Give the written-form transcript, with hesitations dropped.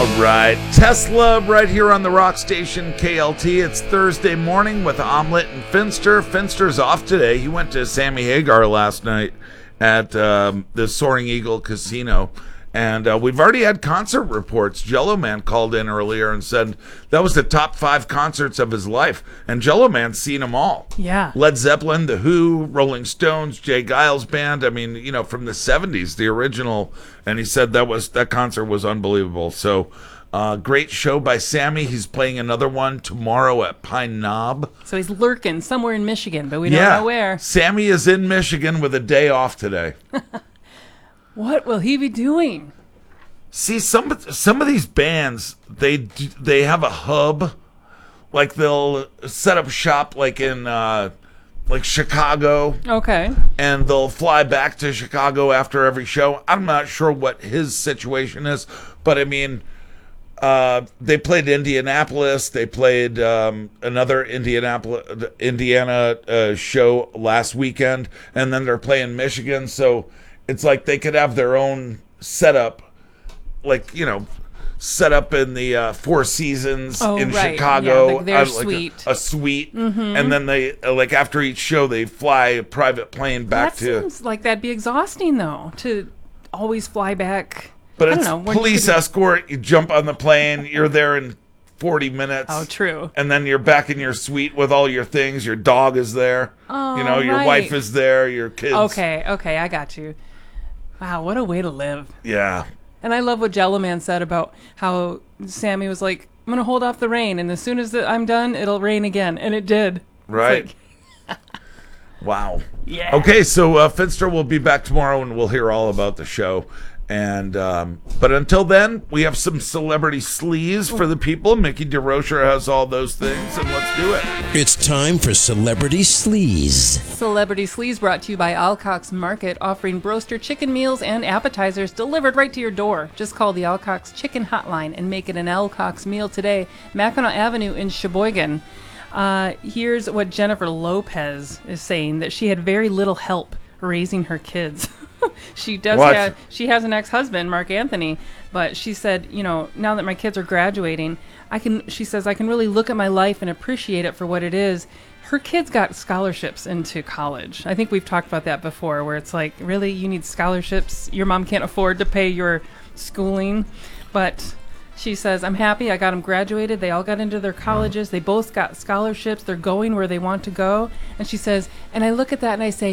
right. Tesla right here on the rock station KLT. It's Thursday morning with Omelette and Finster. Finster's off today. He went to Sammy Hagar last night at the Soaring Eagle Casino. And we've already had concert reports. Jello Man called in earlier and said that was the top 5 concerts of his life. And Jello Man's seen them all. Yeah. Led Zeppelin, The Who, Rolling Stones, Jay Giles Band. I mean, you know, from the 70s, the original. And he said that concert was unbelievable. So great show by Sammy. He's playing another one tomorrow at Pine Knob. So he's lurking somewhere in Michigan, but we don't know where. Sammy is in Michigan with a day off today. What will he be doing? See, some of these bands, they have a hub, like they'll set up shop like in like Chicago. Okay. And they'll fly back to Chicago after every show. I'm not sure what his situation is, but I mean, they played Indianapolis. They played another Indiana show last weekend, and then they're playing Michigan. So it's like they could have their own setup, like, you know, set up in the Four Seasons in Chicago. Yeah, like their suite. A suite. Mm-hmm. And then they, like, after each show, they fly a private plane back to... That seems like that'd be exhausting, though, to always fly back. But it's police escort. You jump on the plane. You're there in 40 minutes. Oh, true. And then you're back in your suite with all your things. Your dog is there. Oh, you know, your wife is there. Your kids. Okay, I got you. Wow, what a way to live. Yeah. And I love what Jello Man said about how Sammy was like, I'm going to hold off the rain, and as soon as I'm done, it'll rain again. And it did. Right. Wow. Yeah. Okay, so Finster will be back tomorrow, and we'll hear all about the show. And but until then, we have some celebrity sleaze for the people. Mickey DeRocher has all those things, and let's do it. It's time for Celebrity Sleaze. Celebrity Sleaze brought to you by Alcock's Market, offering broaster chicken meals and appetizers delivered right to your door. Just call the Alcock's Chicken Hotline and make it an Alcock's meal today. Mackinac Avenue in Sheboygan. Here's what Jennifer Lopez is saying, that she had very little help raising her kids. She has an ex-husband, Mark Anthony, but she said, you know, now that my kids are graduating, she says I can really look at my life and appreciate it for what it is. Her kids got scholarships into college. I think we've talked about that before, where it's like, really, you need scholarships? Your mom can't afford to pay your schooling. But she says, I'm happy I got them graduated. They all got into their colleges. They both got scholarships. They're going where they want to go. And she says, and I look at that and I say,